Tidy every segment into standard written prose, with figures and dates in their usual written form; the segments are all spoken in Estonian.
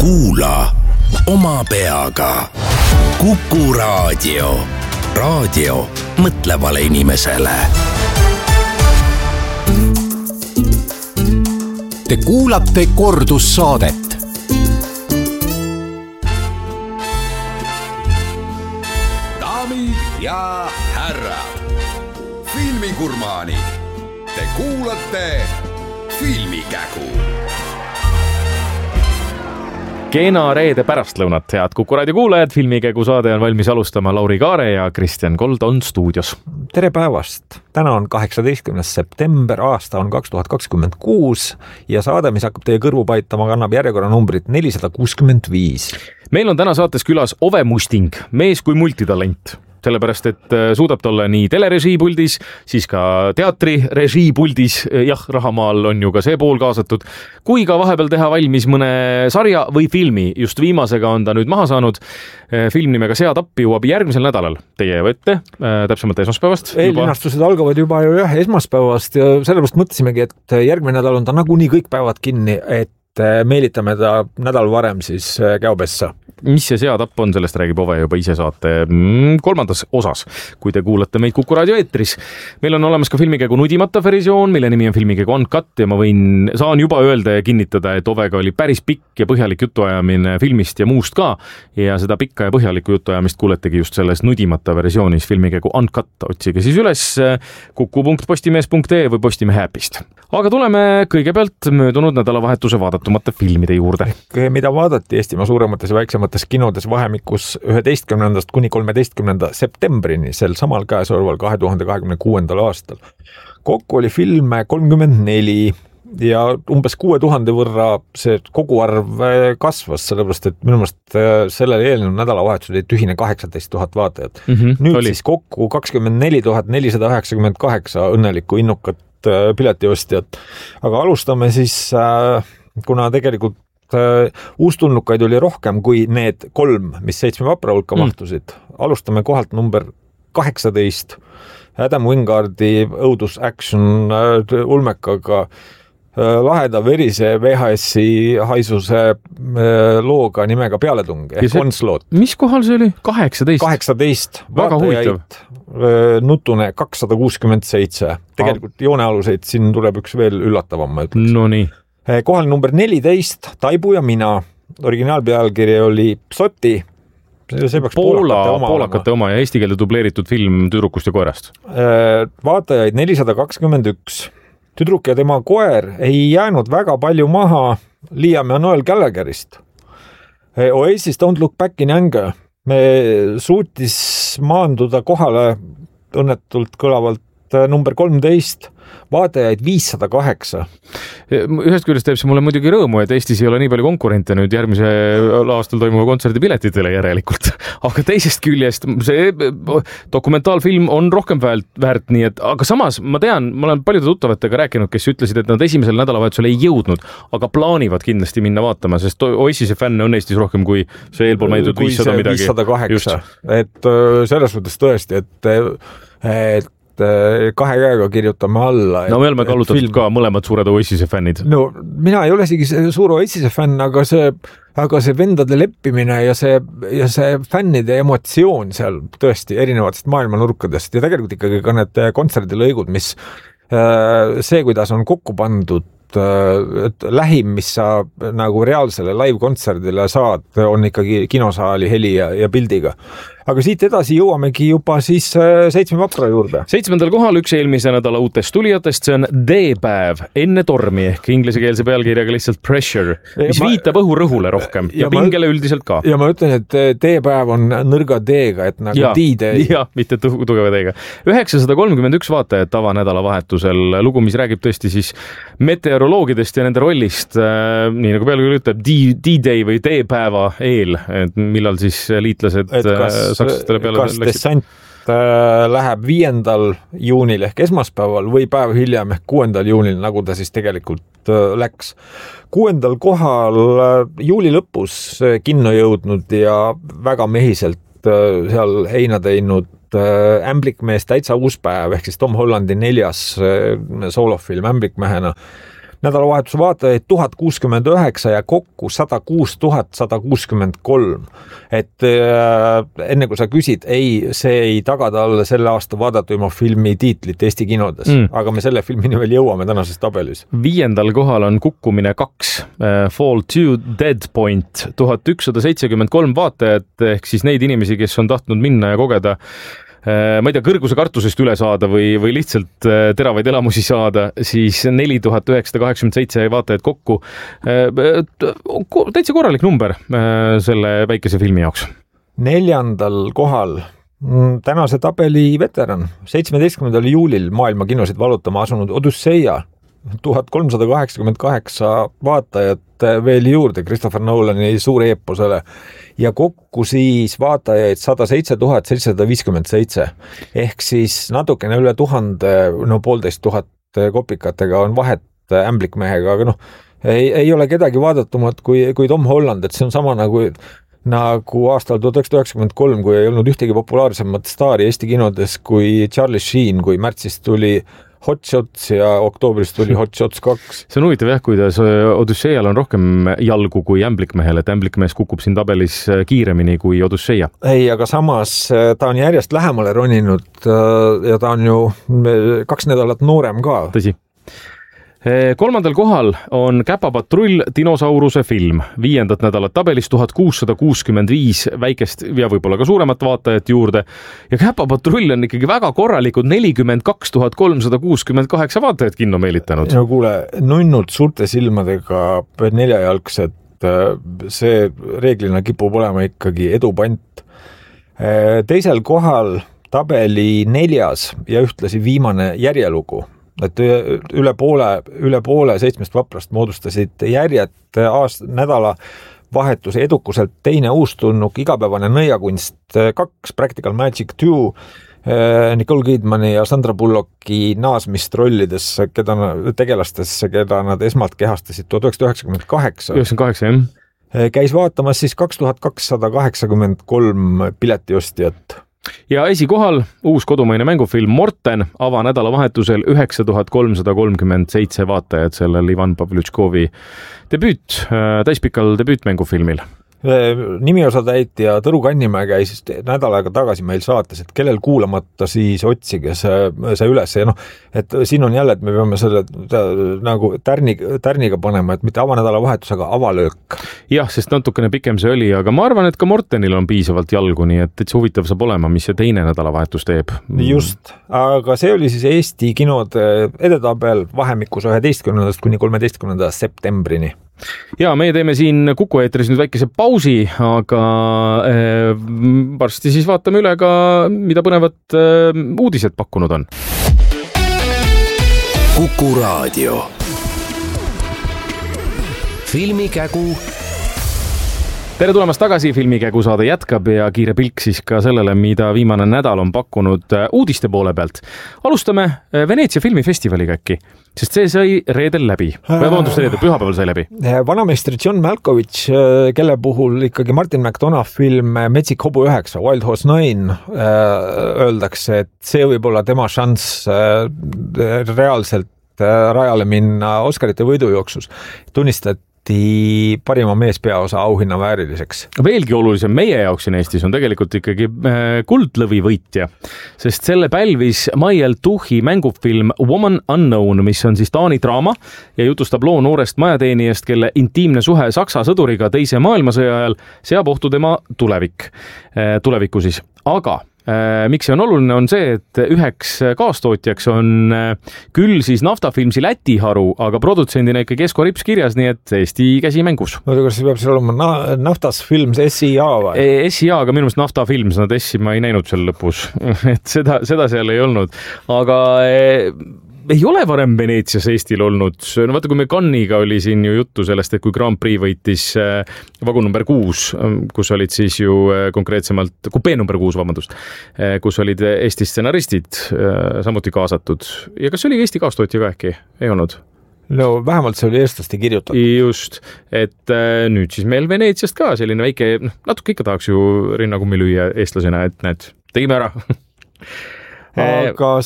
Kuula oma peaga. Kuku Raadio. Raadio mõtlevale inimesele. Te kuulate kordussaadet. Daamid ja härrad, filmigurmaanid, te kuulate Filmikägu. Kena reede pärastlõunat, head Kuku Raadio kuulajad, Filmikägu saade on valmis alustama. Lauri Kaare ja Kristjan Kold on stuudios. Tere päevast! Täna on 18. september, aasta on 2026 ja saade, mis hakkab teie kõrvu paitama, kannab järjekorra numbrit 465. Meil on täna saates külas Ove Musting, mees kui multitalent. Sellepärast, et suudab ta olla nii telerežiipuldis, siis ka teatrirežiipuldis, jah, Rahamaal on ju ka see pool kaasatud, kui ka vahepeal teha valmis mõne sarja või filmi. Just viimasega on ta nüüd maha saanud. Film nimega Seatappi jõuab järgmisel nädalal teie ette, täpsemalt esmaspäevast. Eellinastused algavad juba ju esmaspäevast ja sellepärast mõtlesimegi, et järgmine nädal on ta nagunii kõik päevad kinni, et meelitame ta nädal varem siis Käobessa. Mis see Seatapp on, sellest räägib Ove juba ise saate kolmandas osas, kui te kuulate meid Kuku Raadio eetris. Meil on olemas ka Filmikägu nudimata versioon, mille nimi on Filmikägu Uncut ja ma saan juba öelda ja kinnitada, et Ovega oli päris pikk ja põhjalik jutuajamine filmist ja muust ka. Ja seda pikka ja põhjalikku jutuajamist kuuletegi just selles nudimata versioonis Filmikägu Uncut. Otsige siis üles kuku.postimees.ee või Postimehe äpist. Aga tuleme kõigepealt möödunud nädalavahetuse vaadatumate filmide juurde. Mida vaadati Eestimaa suuremates ja väiksemates kinodes vahemikus 11. kuni 13. septembrini sel samal käesoleval 2026. aastal. Kokku oli filme 34 ja umbes 6000 võrra see koguarv kasvas, sellepärast et minu meelest sellel eelnenud nädalavahetusel oli tühine 18 000 vaatajat. Nüüd oli. Siis kokku 24 498 õnnelikku innukat piletiostjat. Aga alustame siis, kuna tegelikult uustulnukaid oli rohkem kui need 3, mis 7 vapra hulka mahtusid. Alustame kohalt number 18. Adam Wingardi õudus action ulmekaga laheda verise VHS-i haisuse looga nimega Pealetung ehk Onslaught. Mis kohal see oli? 18? 18. Väga huvitav. Nutune 267. Tegelikult joonealuseid siin tuleb üks veel üllatavam, ma ütleks. No nii. Kohal number 14, Taibu ja mina. Originaalpealkiri oli Psoti. See peaks poolakate oma ja eesti keelde dubleeritud film Tüdrukust ja koerast. Vaatajaid 421. Tüdruk ja tema koer ei jäänud väga palju maha Liam ja Noel Gallagherist. Oasis Don't Look Back in Anger. Me suutis maanduda kohale õnnetult kõlavalt number 13, vaatajaid 508. Ühest küljest teeb see mulle muidugi rõõmu, et Eestis ei ole nii palju konkurente nüüd järgmise aastal toimuva kontserdi piletitele järelikult. Aga teisest küljest see dokumentaalfilm on rohkem väärt, nii et, aga samas ma tean, ma olen paljude tuttavatega rääkinud, kes ütlesid, et nad esimesel nädalavahetusel ei jõudnud, aga plaanivad kindlasti minna vaatama, sest Oasise fänne on Eestis rohkem kui see eelpool mainitud 500 midagi. 508. Et selles mõttes tõesti, et kahe käega kirjutame alla. No me oleme kallutatud ka mõlemad suured Oasise fännid. No mina ei ole isegi suur Oasise fänn, aga see vendade leppimine ja see fännide emotsioon seal tõesti erinevatest maailmanurkadest ja tegelikult ikkagi ka need kontserdilõigud, mis see, kuidas on kokku pandud, et lähim, mis sa nagu reaalsele live-kontserdile saad, on ikkagi kinosaali heli ja pildiga. Aga siit edasi jõuamegi juba siis 7 vapra juurde. 7. kohal üks eelmise nädala uutest tulijatest, see on D-päev enne tormi ehk ingliskeelse pealkirjaga lihtsalt Pressure, mis viitab õhurõhule rohkem ja pingele üldiselt ka. Ja ma ütlen, et D-päev on nõrga D-ga, et nagu D-day. Ja, mitte tugeva D-ga. 931 vaatajat tavanädala vahetusel. Lugu, mis räägib tõesti siis meteoroloogidest ja nende rollist, nii nagu pealkiri ütleb, D-day või D-päeva eel, et millal siis liitlased kas dessant läheb 5. juunil ehk esmaspäeval või päev hiljem ehk 6. juunil, nagu ta siis tegelikult läks. 6. kohal juuli lõpus kinno jõudnud ja väga mehiselt seal heina teinud Ämblikmees täitsa uus päev ehk siis Tom Hollandi 4. soolofilm Ämblikmehena. nädalavahetuse vaatajaid 1069 ja kokku 106 163. Et enne kui sa küsid, ei, see ei taga talle selle aasta vaadatuima filmi tiitlit Eesti kinodes, aga me selle filmini veel jõuame tänases tabelis. 5. kohal on Kukkumine 2, Fall 2 Dead Point, 1173 vaatajat, ehk siis neid inimesi, kes on tahtnud minna ja kogeda ma ei tea, kõrguse kartusest üle saada või lihtsalt teravaid elamusi saada, siis 4987 vaatajat kokku. Täitsa korralik number selle väikese filmi jaoks. 4. kohal tänase tabeli veteran, 17. juulil maailma kinosid valutama asunud Odüsseia, 1388 vaatajat veel juurde Christopher Nolani suure eeposele ja kokku siis vaatajaid 107 757 ehk siis natukene üle 1000, no 1500 kopikatega on vahet ämblikmehega, aga noh, ei ole kedagi vaadatumat kui Tom Holland, et see on sama nagu aastal 1993, kui ei olnud ühtegi populaarsemat staari Eesti kinodes kui Charlie Sheen, kui märtsis tuli Hot Shots ja oktoobris tuli Hot Shots 2. See on huvitav jah, kuidas Odüsseial on rohkem jalgu kui ämblikmehel, et ämblikmees kukub siin tabelis kiiremini kui Odüsseia. Ei, aga samas ta on järjest lähemale roninud ja ta on ju 2 nädalat noorem ka. Tõsi. 3. kohal on Käpapatrull dinosauruse film. 5. nädalat tabelis 1665 väikest ja võib-olla ka suuremat vaatajat juurde. Ja Käpapatrull on ikkagi väga korralikud 42 368 vaatajat kinno meelitanud. No kuule, nunnud suurte silmadega neljajalgsed, see reeglina kipub olema ikkagi edupant. 2. kohal tabeli 4. ja ühtlasi viimane järjelugu. Et üle poole 7 vaprast moodustasid järjed nädala vahetuse edukuselt teine uustulnuk igapäevane nõiakunst 2 Practical Magic 2 Nicole Kidmani ja Sandra Bullocki naasmist rollidesse, tegelastesse, keda nad esmalt kehastasid 1998. 98, jah. Käis vaatamas siis 2283 piletiostjat. Ja esikohal uus kodumaine mängufilm Morten, avanädalavahetusel 9337 vaatajat sellel Ivan Pavlyuchkovi täispikal debüütmängufilmil. Nimiosatäitja Tõru Kannimäe käis nädal aega tagasi meil saates, et kellel kuulamata siis otsige see üles ja et siin on jälle, et me peame selle nagu tärniga panema, et mitte avanädala vahetus, aga avalöök. Jah, sest natukene pikem see oli, aga ma arvan, et ka Mortenil on piisavalt jalgu, nii et see huvitav saab olema, mis see teine nädalavahetus teeb. Just, aga see oli siis Eesti kinode edetabel vahemikus 11. kuni 13. septembrini. Ja meie teeme siin Kuku eetris nüüd väikese pausi, aga varsti siis vaatame üle ka, mida põnevat uudised pakkunud on. Kuku Raadio. Filmikägu. Tere tulemast tagasi, Filmikägu saade jätkab ja kiire pilk siis ka sellele, mida viimane nädal on pakkunud uudiste poole pealt. Alustame Veneetsia filmifestivaliga äkki, sest see sai reedel läbi. Pühapäeval sai läbi. Vanameistri John Malkovich, kelle puhul ikkagi Martin McDonagh film Metsik hobu 9, Wild Horse 9, öeldakse, et see võib olla tema šanss reaalselt rajale minna Oscarite võidujooksus. Tunnistati parima meespeaosa auhinna vääriliseks. Veelgi olulisem meie jaoks siin Eestis on tegelikult ikkagi kuldlõvi võitja, sest selle pälvis Maiel Tuhi mängufilm Woman Unknown, mis on siis Taani draama ja jutustab loo noorest majateenijast, kelle intiimne suhe Saksa sõduriga teise maailmasõja ajal seab ohtu tema tulevikku siis. Aga miks see on oluline, on see, et üheks kaastootjaks on küll siis Naftafilmsi Läti haru, aga produtsendina ikkagi Esko Rips kirjas, nii et Eesti käsi mängus. Kas see peab seal olema Naftas Films SIA või? SIA, aga minu meelest Nafta Films, nad SI ma ei näinud seal lõpus, et seda seal ei olnud, aga ei ole varem Veneetsias Eestil olnud. No vaata, kui me Cannes'iga oli siin ju juttu sellest, et kui Grand Prix võitis vagun number 6, kus olid siis ju konkreetsemalt, kupee number 6, vabandust, kus olid Eesti stsenaristid samuti kaasatud. Ja kas oli Eesti kaastootja ka äkki? Ei olnud? No vähemalt see oli eestlaste kirjutatud. Just, et nüüd siis meil Veneetsiast ka selline väike, natuke ikka tahaks ju rinnakummi lüüa eestlasena, et näed, tegime ära. aga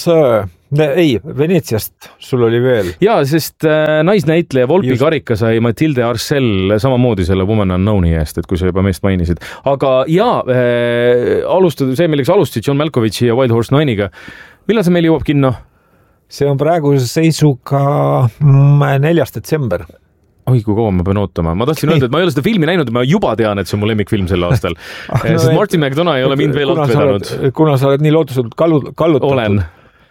Veneetsiast sul oli veel. Jaa, sest naisnäitleja Volpi Karika sai Matilde Arcel samamoodi selle Woman Unknowni eest, et kui sa juba meest mainisid. Aga alustada see, milleks alustasid John Malkovichi ja Wild Horse 9-iga. Millal see meil jõuab kinno? See on praeguse seisuga 4. detsember. Oi, kui kaua ma pean ootama. Ma tahtsin öelda, et ma ei ole seda filmi näinud, ma juba tean, et see on mu lemmikfilm sel aastal. Sest Martin McDonagh ei ole mind veel alt vedanud. Kuna sa oled nii lootuselt kallutatud. Olen.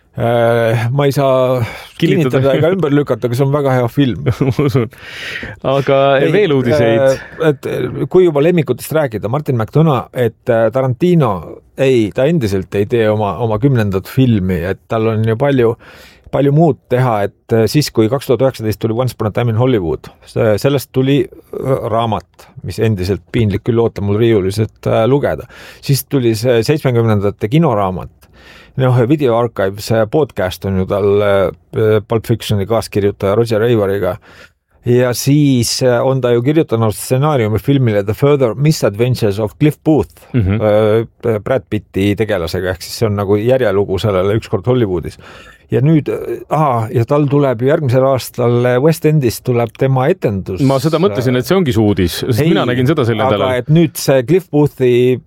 Ma ei saa kinnitada ega ümber lükata, aga see on väga hea film. Usun. Aga veel uudiseid. Et kui juba lemmikutest rääkida, Martin McDonagh, et Tarantino ta endiselt ei tee oma 10. filmi, et tal on ju palju muud teha, et siis kui 2019 tuli Once Upon a Time in Hollywood, sellest tuli raamat, mis endiselt piinlik küll oota mul riiuliselt lugeda. Siis tuli see 70. kinoraamat. Video Archives podcast on ju tal Pulp Fictioni kaaskirjutaja Roger Avariga. Ja siis on ta ju kirjutanud stsenaariumi filmile The Further Misadventures of Cliff Booth Brad Pitti tegelasega, ehk siis see on nagu järjelugu sellele Ükskord Hollywoodis. Ja nüüd, ja tal tuleb järgmisel aastal West Endis tuleb tema etendus. Ma seda mõtlesin, et see ongi su uudis, sest mina nägin seda sel nädalal. Aga et nüüd see Cliff Boothi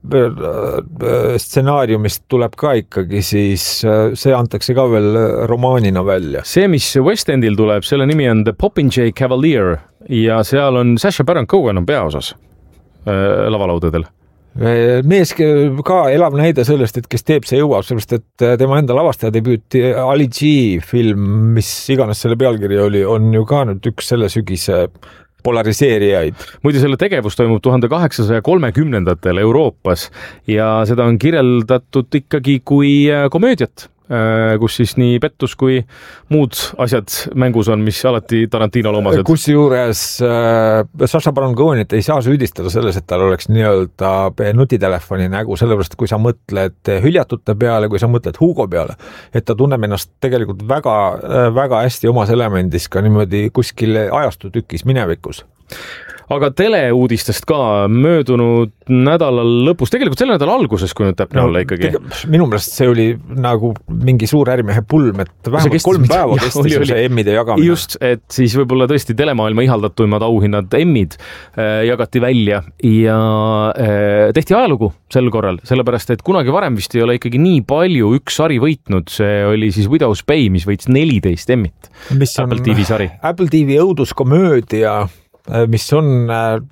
stsenaariumist tuleb ka ikkagi, siis see antakse ka veel romaanina välja. See, mis West Endil tuleb, selle nimi on The Popinjay Cavalier ja seal on Sacha Baron Cohen on peaosas lavalaudadel. Mees ka elav näide sellest, et kes teeb, see jõuab, sellepärast, et tema enda lavastaja debüüt Ali G film, mis iganes selle pealkiri oli, on ju ka nüüd üks selle sügise polariseerijaid. Muidu selle tegevus toimub 1830-ndatel Euroopas ja seda on kirjeldatud ikkagi kui komöödiat, kus siis nii pettus kui muud asjad mängus on, mis alati Tarantino loomased. Kus juures Sacha Baron Cohenit ei saa süüdistada selles, et tal oleks nii-öelda nutitelefoni nägu, sellepärast, kui sa mõtled hüljatute peale, kui sa mõtled Hugo peale, et ta tunneb ennast tegelikult väga, väga hästi omas elemendis ka niimoodi kuskil ajastutükis minevikus. Aga teleuudistest ka möödunud nädalal lõpus, tegelikult selle nädala alguses, kui nüüd täpne olla ikkagi. Minu meelest see oli nagu mingi suur ärimehe pulm, et vähemalt 3 päeva kestis see Emmide jagamine. Just, et siis võib-olla tõesti telemaailma ihaldatuimad auhinnad Emmid jagati välja ja tehti ajalugu sel korral, sellepärast, et kunagi varem vist ei ole ikkagi nii palju üks sari võitnud, see oli siis Widow's Bay, mis võits 14 Emmit. Apple TV sari. Apple TV õuduskomöödia, mis on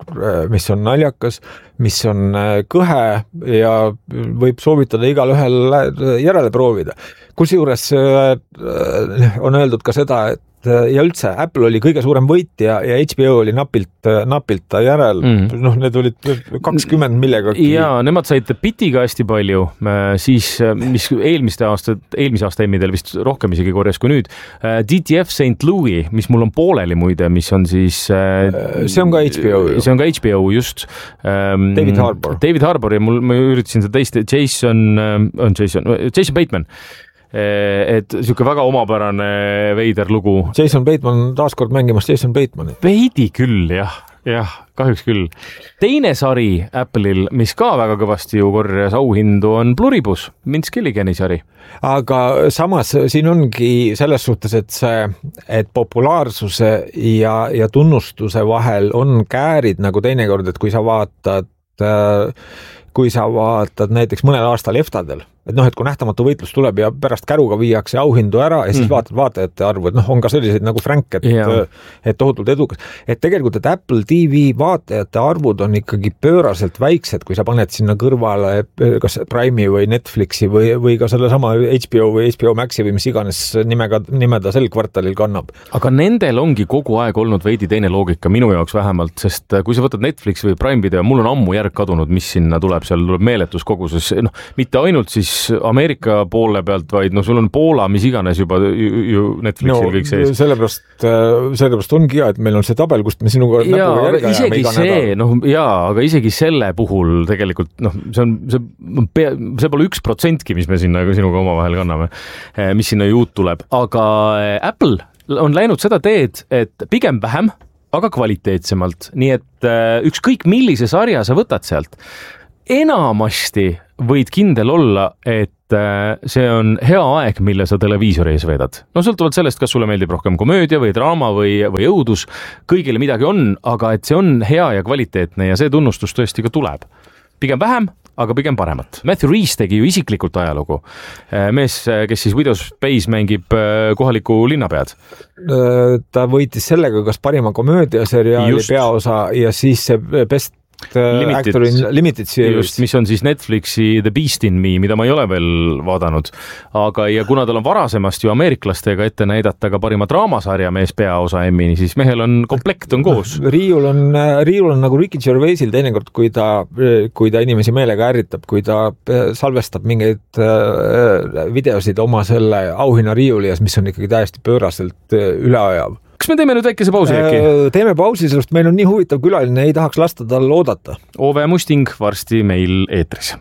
naljakas, mis on kõhe ja võib soovitada igal ühel järele proovida. Kusjuures on öeldud ka seda, et ja üldse Apple oli kõige suurem võitja ja HBO oli napilt ta järel. Need olid 20 millegagi. Ja nemad said Pitiga hästi palju, siis mis eelmise aasta Emmidel vist rohkem isegi korjas kui nüüd. DTF St. Louis, mis mul on pooleli muide, mis on siis see on ka HBO. See on ka HBO, just. David Harbour ja ma üritasin seda teist Jason Bateman. Et siuke väga omapärane veider lugu. Jason Bateman taaskord mängimas Jason Batemani. Veidi küll, jah, kahjuks küll. Teine sari Apple'il, mis ka väga kõvasti ju korjas auhindu, on Pluribus, Vince Gilligani sari. Aga samas siin ongi selles suhtes, et populaarsuse ja tunnustuse vahel on käärid nagu teinekord, et kui sa vaatad näiteks mõnel aastal EFTA-del, et kui nähtamatu võitlus tuleb ja pärast käruga viiakse auhindu ära ja siis vaatad vaatajate arvu, et on ka selliseid nagu Frank, et tohutult edukas. Et tegelikult, et Apple TV vaatajate arvud on ikkagi pööraselt väiksed, kui sa paned sinna kõrvale kas Prime'i või Netflixi või ka selle sama HBO või HBO Maxi või mis iganes nime ta sel kvartalil kannab. Aga nendel ongi kogu aeg olnud veidi teine loogika, minu jaoks vähemalt, sest kui sa võtad Netflix või Prime video, mul on ammu järg kadunud, mis sinna tuleb, seal tuleb meeletus koguses, mitte ainult siis Ameerika poole pealt, vaid sul on Poola, mis iganes juba ju Netflixil kõik sees. Sellepärast ongi et meil on see tabel, kust me sinuga näpuga järge isegi see, aga isegi selle puhul tegelikult, see pole 1%, mis me sinna sinuga omavahel kanname, mis sinna juut tuleb, aga Apple on läinud seda teed, et pigem vähem, aga kvaliteetsemalt, nii et ükskõik millise sarja sa võtad sealt, enamasti võid kindel olla, et see on hea aeg, mille sa televiisori ees veedad. No sõltuvalt sellest, kas sulle meeldib rohkem komöödia või draama või õudus, kõigile midagi on, aga et see on hea ja kvaliteetne ja see tunnustus tõesti ka tuleb. Pigem vähem, aga pigem paremat. Matthew Rhys tegi ju isiklikult ajalugu. Mees, kes siis Widow's Base mängib kohaliku linnapead. Ta võitis sellega, kas parima komöödiaseriaali peaosa ja siis see best Limited Series. Mis on siis Netflixi The Beast in Me, mida ma ei ole veel vaadanud. Aga ja kuna tal on varasemast ju ameeriklastega ette näidata ka parima draamasarja mees peaosa Emmini, siis mehel on komplekt on koos. Riiul on nagu Ricky Gervaisil teinekord, kui ta inimesi meelega ärritab, kui ta salvestab mingeid videosid oma selle auhinna riiulias, mis on ikkagi täiesti pööraselt üleajav. Kas me teeme nüüd väikese pausi äkki? Teeme pausi, sest meil on nii huvitav külaline, ei tahaks lasta tal oodata. Ove Musting varsti meil eetris.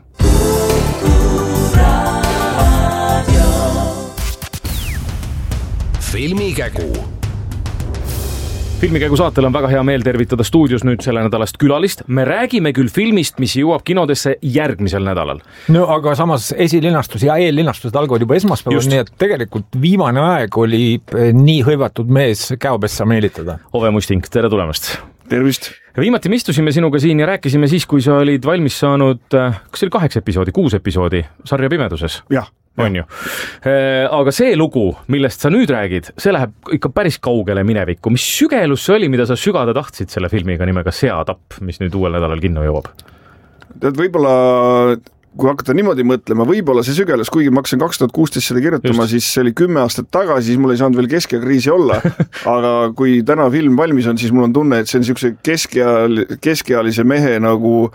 Filmikägu. Filmikägu saatel on väga hea meel tervitada stuudios nüüd selle nädalast külalist. Me räägime küll filmist, mis jõuab kinodesse järgmisel nädalal. No aga samas esilinastus ja eellinastused algavad juba esmaspäeval, nii et tegelikult viimane aeg oli nii hõivatud mees käopessa meelitada. Ove Musting, tere tulemast! Tervist! Viimati me istusime sinuga siin ja rääkisime siis, kui sa olid valmis saanud, kas oli 8 episoodi, 6 episoodi sarja Pimeduses? Jah. On ju. Aga see lugu, millest sa nüüd räägid, see läheb ikka päris kaugele minevikku. Mis sügelus see oli, mida sa sügada tahtsid selle filmiga nimega Seatapp, mis nüüd uuel nädalal kinno jõuab? Tead, võib-olla, kui hakata niimoodi mõtlema, võib-olla see sügelus, kuigi ma hakkasin 2016 selle kirjutama, siis see oli 10 aastat tagasi, siis mul ei saanud veel keskeakriisi olla, aga kui täna film valmis on, siis mul on tunne, et see on niisuguse keskealise mehe nagu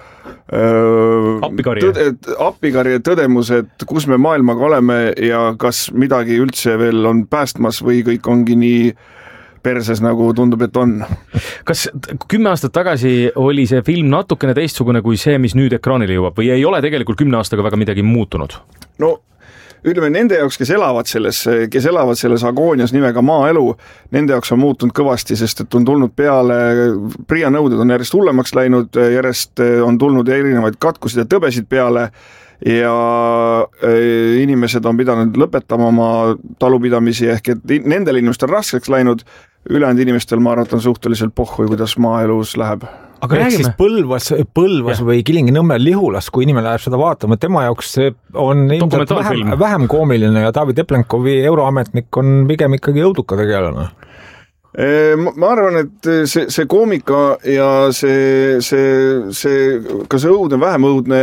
appikarje tõdemus, et kus me maailmaga oleme ja kas midagi üldse veel on päästmas või kõik ongi nii perses, nagu tundub, et on. Kas 10 aastat tagasi oli see film natukene teistsugune kui see, mis nüüd ekraanile jõuab või ei ole tegelikult 10 aastaga väga midagi muutunud? No ütleme, nende jaoks, kes elavad selles agoonias nimega maaelu, nende jaoks on muutunud kõvasti, sest et on tulnud peale, PRIA nõuded on järjest hullemaks läinud, järjest on tulnud erinevaid katkusid ja tõbesid peale ja inimesed on pidanud lõpetama oma talupidamisi, ehk et nendel inimestel raskeks läinud, ülejäänud inimestel ma arvan, on suhteliselt pohhui, kuidas maaelus läheb. Aga ehk siis Põlvas või Kilingi-Nõmmel Lihulas, kui inimene läheb seda vaatama, tema jaoks see on ilmselt vähem koomiline ja David Eplenkovi euroametnik on pigem ikkagi õuduka tegelane. Ma arvan, et see koomika ja kas õudne, vähem õudne,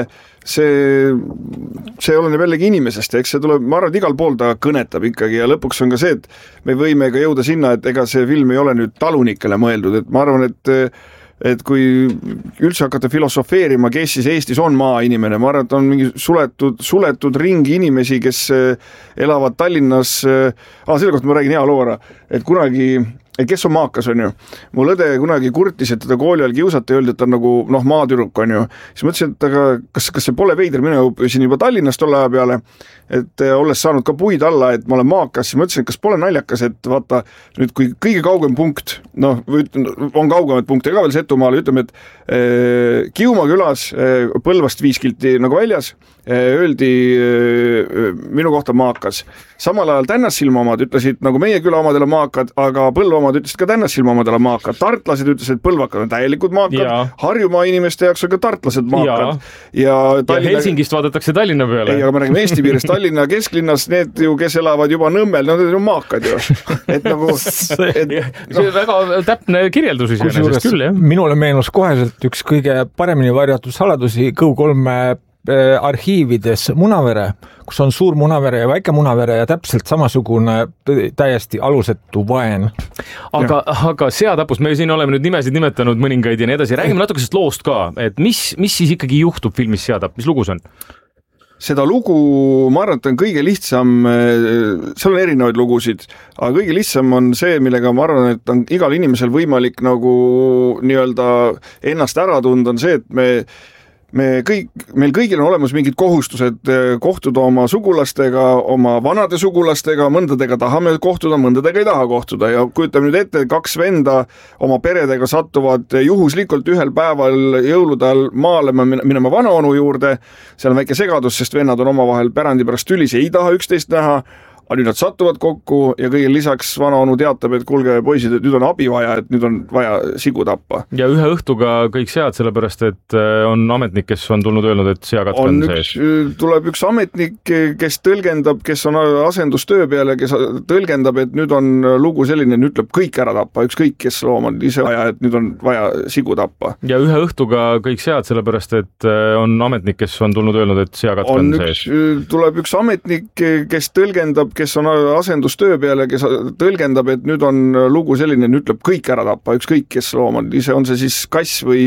see oleneb jällegi inimesest ja eks see tuleb, ma arvan, et igal pool ta kõnetab ikkagi ja lõpuks on ka see, et me võime ka jõuda sinna, et ega see film ei ole nüüd talunikele mõeldud, et ma arvan, et kui üldse hakata filosofeerima, kes siis Eestis on maainimene, ma arvan, et on mingi suletud ringi inimesi, kes elavad Tallinnas, selle kohta ma räägin hea loo ära, et kunagi, kes on maakas, on ju. Mul õde kunagi kurtis, et teda kooli ajal kiusata ja öeldi, et ta on nagu maatüruk, on ju. Siis mõtlesin, et aga kas see pole veider, mina õppisin juba Tallinnas tolle aja peale, et olles saanud ka puid alla, et ma olen maakas, siis mõtlesin, et kas pole naljakas, et vaata, nüüd kui kõige kaugem punkt, on kaugemaid punkte ka veel Setumaal, ütleme, et Kiuma külas Põlvast 5 kilti nagu väljas, öeldi minu kohta maakas. Samal ajal Tännassilma omad ütlesid, nagu meie küla omadele maakad, aga Põlva omad ütlesid ka Tännassilma omadele maakad. Tartlased ütlesid, et põlvakad on täielikud maakad, Harjumaa inimeste jaoks on ka tartlased maakad. Ja Helsingist vaadatakse Tallinna peale. Ei, aga me räägime Eesti piirist, Tallinna kesklinnas, need ju, kes elavad juba Nõmmel, nad on ju maakad ju. Et nagu, see on väga täpne kirjeldus iseenesest küll, jah. Minule meenus koheselt üks kõige paremini varjatud saladusi Kõu3 arhiivides Munavere, kus on suur Munavere ja väike Munavere ja täpselt samasugune täiesti alusetu vaen. Aga Seatapust, me siin oleme nüüd nimesid nimetanud mõningaid ja nii edasi. Räägime natuke sest loost ka, et mis siis ikkagi juhtub filmis Seatapp, mis lugu see on? Seda lugu, ma arvan, et on kõige lihtsam, seal on erinevaid lugusid, aga kõige lihtsam on see, millega ma arvan, et on igal inimesel võimalik nagu nii-öelda ennast ära tunda, on see, et meil kõigil on olemas mingid kohustused kohtuda oma sugulastega, oma vanade sugulastega, mõndadega tahame kohtuda, mõndadega ei taha kohtuda ja kujutame nüüd ette, 2 venda oma peredega satuvad juhuslikult ühel päeval jõulude ajal maale minema vanaonu juurde, seal on väike segadus, sest vennad on omavahel pärandi pärast tülis ja ei taha üksteist näha, aga nüüd nad satuvad kokku ja kõigil lisaks vanaonu teatab, et kuulge poisid, et nüüd on abi vaja, et nüüd on vaja sigu tappa. Ja ühe õhtuga kõik sead, sellepärast et on ametnik, kes on tulnud öelnud, et seakatk on sees. Tuleb üks ametnik, kes tõlgendab, kes on asendustöö peale, kes tõlgendab, et nüüd on lugu selline, nüüd tuleb kõik ära tappa, ükskõik kes loom on ise vaja, et nüüd on vaja sigu tappa. Ja ühe õhtuga kõik sead, sellepärast et on ametnik, kes on tulnud öelnud, et seakatk on sees. Tuleb üks ametnik, kes tõlgendab, kes on asendustöö peale, kes tõlgendab, et nüüd on lugu selline, nüüd tuleb kõik ära tappa, ükskõik kes loom on, ise on see siis kass või